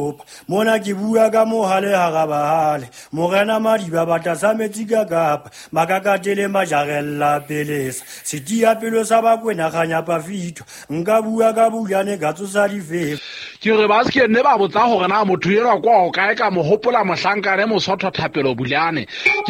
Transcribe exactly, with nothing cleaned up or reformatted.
Mona ke bua ka mohale ha gabahale morena Madiba batasa metsi ka kapa makakatele majarella pelesa sitia pelo sa bakwena ganya pafito nka bua ka bulane ka tsosa difefa ke re ba se ne ba botsa hore na motho ena kwa o kae ka mo hopola mohlankane mo sotho thapelo bulane